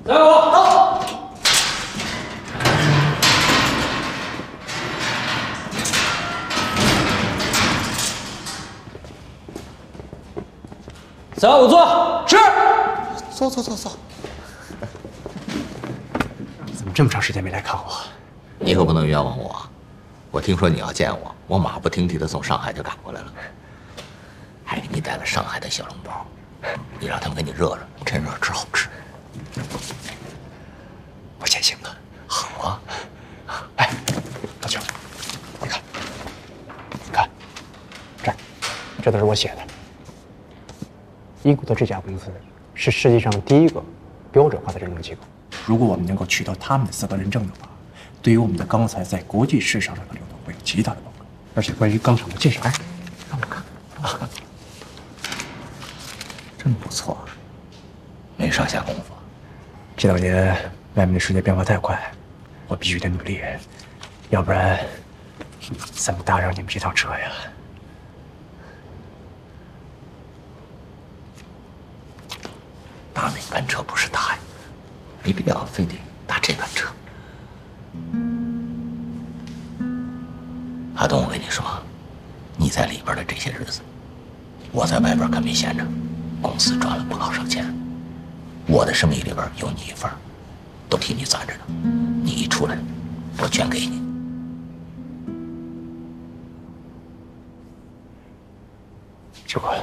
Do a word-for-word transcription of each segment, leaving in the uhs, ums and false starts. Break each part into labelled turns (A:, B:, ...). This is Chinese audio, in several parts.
A: 来我到。三五座，是。
B: 坐坐坐坐。
C: 怎么这么长时间没来看我？
B: 你可不能冤枉我。我听说你要见我，我马不停蹄的从上海就赶过来了，还给你带了上海的小笼包。你让他们给你热热，趁热吃好吃。
C: 我先行了。
B: 好啊。
C: 哎，老邱，你看，你看，这儿，这都是我写的。英国的这家公司是世界上第一个标准化的认证机构。如果我们能够取得他们的资格认证的话，对于我们的钢材在国际市场上的流动会有极大的帮助。而且关于钢厂的介绍，哎，让我看看啊，
B: 真不错，没少下功夫。
C: 这两年外面的世界变化太快，我必须得努力，要不然怎么搭上你们这趟车呀？
B: 搭哪班车不是搭呀？没必要非得搭这班车。阿东，我跟你说，你在里边的这些日子，我在外边可没闲着，公司赚了不老少钱，我的生意里边有你一份，都替你攒着呢。你一出来，我全给你。
C: 秋哥，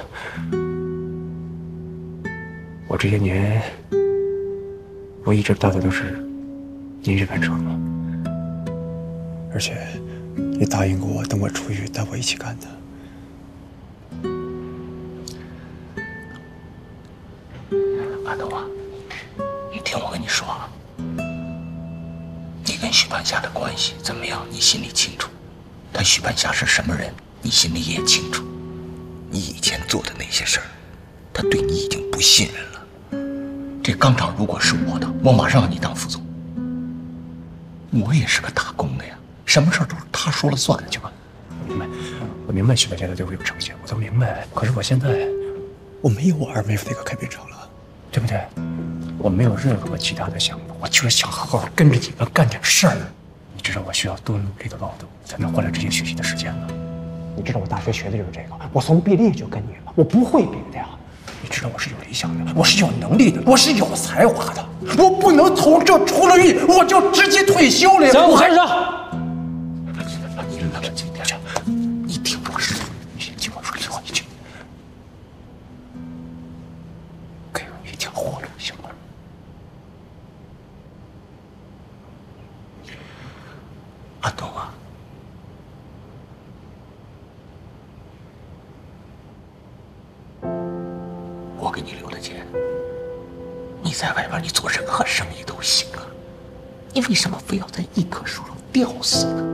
C: 我这些年，我一直搭的都是您这班车吗？而且也答应过我，等我出狱带我一起干的。
B: 阿东啊，你听我跟你说啊，你跟许半夏的关系怎么样，你心里清楚。但许半夏是什么人，你心里也清楚。你以前做的那些事儿，他对你已经不信任了。这钢厂如果是我的，我马上让你当副总。我也是个打工的呀，什么事儿都是他说了算。
C: 秋哥，我明白，我明白许半夏的对我有成见，我都明白。可是我现在，我没有我二妹夫那个开片厂了，对不对？我没有任何其他的想法，我就是想好好跟着你们干点事儿。你知道我需要多努力的劳动，才能换来这些学习的时间呢？你知道我大学学的就是这个，我从毕业就跟你了，我不会别的呀。你知道我是有理想的，我是有能力的，我是有才华的，我不能从这出了狱我就直接退休了呀！
A: 三五先生，
C: 你冷静点，
B: 你听我说，
C: 你先听我说最后一句，给我一条活路，行吗？
B: 阿东啊，我给你留的钱，你在外边你做任何生意都行啊，你为什么非要在一棵树上吊死呢？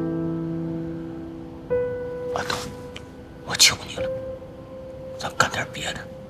B: 阿东，我求你了，咱干点别的。